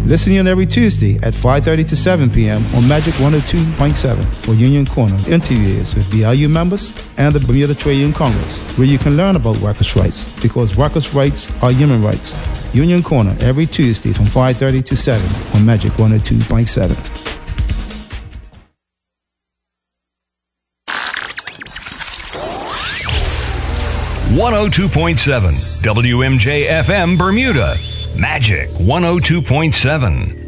Listen in every Tuesday at 5:30 to 7 p.m. on Magic 102.7 for Union Corner interviews with BRU members and the Bermuda Trade Union Congress, where you can learn about workers' rights, because workers' rights are human rights. Union Corner every Tuesday from 5:30 to 7 on Magic 102.7. .7 WMJ FM Bermuda, Magic 102.7.